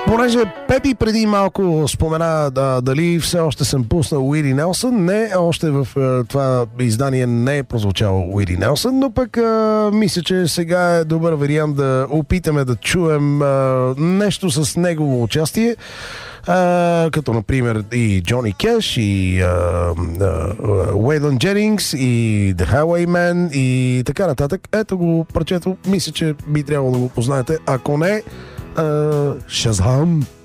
Понеже Пепи преди малко спомена дали все още съм пуснал Уили Нелсън. Не, още в това издание не е прозвучал Уили Нелсън, но пък мисля, че сега е добър вариант да опитаме да чуем нещо с негово участие. Като например и Джони Кеш, и Уейлън Дженингс, и The Highwayman и така нататък. Ето го парчето, мисля, че би трябвало да го познаете. Ако не, Шазам!